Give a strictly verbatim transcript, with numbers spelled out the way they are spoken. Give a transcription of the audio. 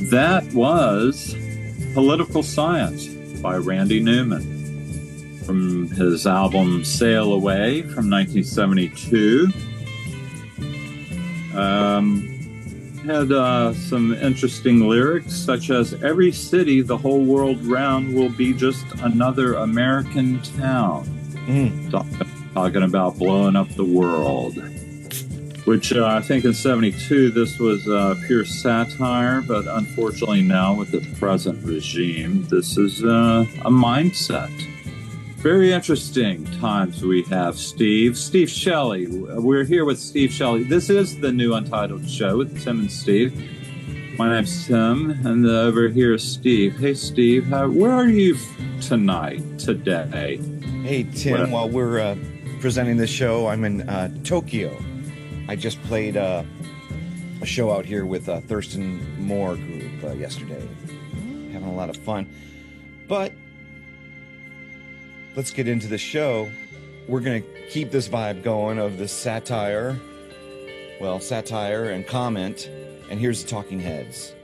That was Political Science by Randy Newman from his album Sail Away from nineteen seventy-two. Um, had uh, some interesting lyrics, such as "Every city the whole world round will be just another American town." Mm. Talk, talking about blowing up the world. Which uh, I think in seventy-two, this was uh, pure satire, but unfortunately now with the present regime, this is uh, a mindset. Very interesting times we have, Steve. Steve Shelley. We're here with Steve Shelley. This is the new Untitled Show with Tim and Steve. My name's Tim, and uh, over here is Steve. Hey, Steve, how, where are you tonight, today? Hey, Tim, what? While we're uh, presenting this show, I'm in uh, Tokyo. I just played uh, a show out here with uh, Thurston Moore group uh, yesterday. Having a lot of fun. But let's get into the show. We're going to keep this vibe going of the satire. Well, satire and comment. And here's the Talking Heads.